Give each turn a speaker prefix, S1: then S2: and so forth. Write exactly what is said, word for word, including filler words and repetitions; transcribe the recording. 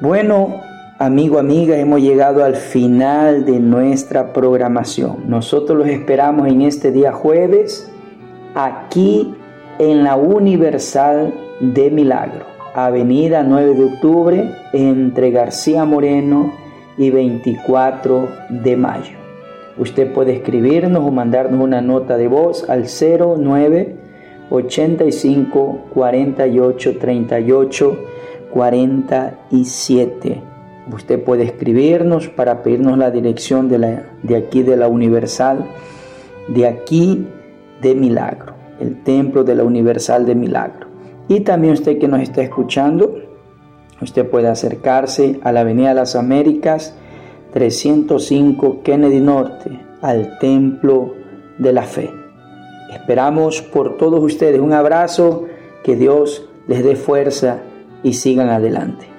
S1: Bueno, amigo, amiga, hemos llegado al final de nuestra programación. Nosotros los esperamos en este día jueves, aquí en la Universal de Milagro, Avenida nueve de octubre, entre García Moreno y veinticuatro de mayo. Usted puede escribirnos o mandarnos una nota de voz al cero nueve ochenta y cinco cuarenta y ocho treinta y ocho cuarenta y siete. Usted puede escribirnos para pedirnos la dirección de, la, de aquí de la Universal, de aquí de Milagro, el templo de la Universal de Milagro. Y también usted que nos está escuchando, usted puede acercarse a la Avenida de las Américas, trescientos cinco Kennedy Norte, al Templo de la Fe. Esperamos por todos ustedes. Un abrazo, que Dios les dé fuerza y sigan adelante.